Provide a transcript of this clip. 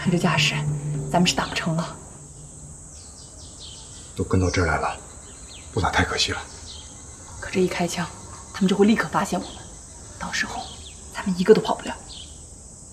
这架势，咱们是打不成了。 都跟到这儿来了，不打太可惜了。 可这一开枪，他们就会立刻发现我们，到时候咱们一个都跑不了。